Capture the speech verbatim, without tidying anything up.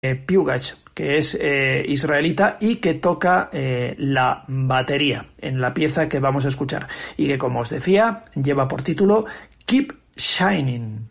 Pugach, que es eh, israelita y que toca eh, la batería en la pieza que vamos a escuchar y que, como os decía, lleva por título Keep Shining.